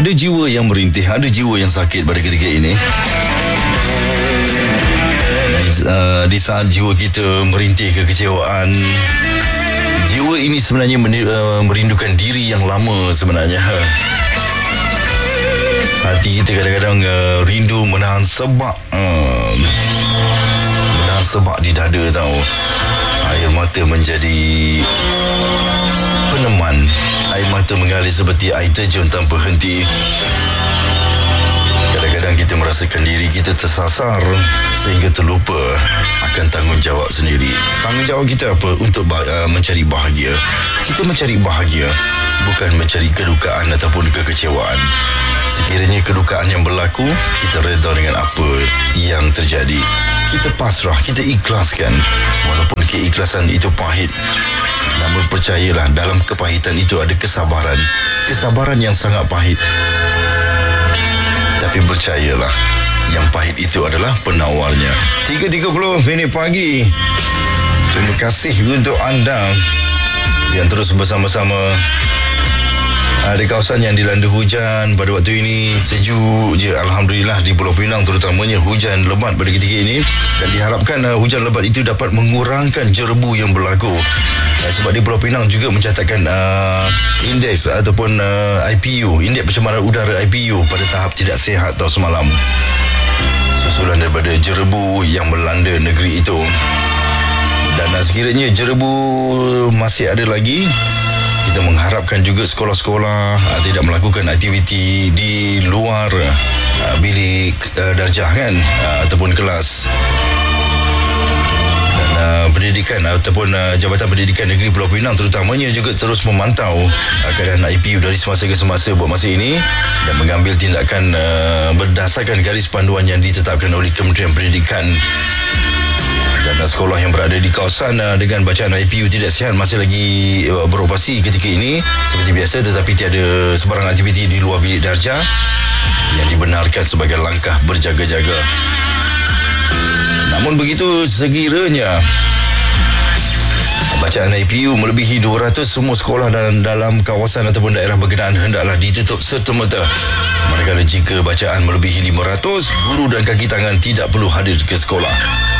Ada jiwa yang merintih, ada jiwa yang sakit pada ketika ini. Di saat jiwa kita merintih kekecewaan, jiwa ini sebenarnya merindukan diri yang lama sebenarnya. Hati kita kadang-kadang rindu menahan sebab, menahan sebab di dada tahu. Air mata menjadi peneman, air mata mengalir seperti air terjun tanpa henti. Kadang-kadang kita merasakan diri kita tersasar sehingga terlupa akan tanggungjawab sendiri. Tanggungjawab kita apa? Untuk mencari bahagia. Kita mencari bahagia, bukan mencari kedukaan ataupun kekecewaan. Sekiranya kedukaan yang berlaku, kita reda dengan apa yang terjadi. Kita pasrah, kita ikhlaskan. Walaupun keikhlasan itu pahit, namun percayalah, dalam kepahitan itu ada kesabaran. Kesabaran yang sangat pahit. Tapi percayalah, yang pahit itu adalah penawarnya. 3.30 minit pagi. Terima kasih untuk anda yang terus bersama-sama. Di kawasan yang dilanda hujan pada waktu ini, sejuk je Alhamdulillah. Di Pulau Pinang terutamanya hujan lebat pada ketika ini, dan diharapkan hujan lebat itu dapat mengurangkan jerebu yang berlaku. Sebab di Pulau Pinang juga mencatatkan indeks ataupun IPU, indeks pencemaran udara IPU pada tahap tidak sihat tahun semalam, susulan daripada jerebu yang melanda negeri itu. Dan sekiranya jerebu masih ada lagi, kita mengharapkan juga sekolah-sekolah tidak melakukan aktiviti di luar bilik darjah kan, ataupun kelas. Dan pendidikan ataupun Jabatan Pendidikan Negeri Pulau Pinang terutamanya juga terus memantau keadaan IPU dari semasa ke semasa buat masa ini, dan mengambil tindakan berdasarkan garis panduan yang ditetapkan oleh Kementerian Pendidikan. Dan sekolah yang berada di kawasan dengan bacaan IPU tidak sihat masih lagi beroperasi ketika ini seperti biasa, tetapi tiada sebarang aktiviti di luar bilik darjah yang dibenarkan sebagai langkah berjaga-jaga. Namun begitu, sekiranya bacaan IPU melebihi 200, semua sekolah dalam kawasan ataupun daerah berkenaan hendaklah ditutup serta-merta. Manakala jika bacaan melebihi 500, guru dan kaki tangan tidak perlu hadir ke sekolah.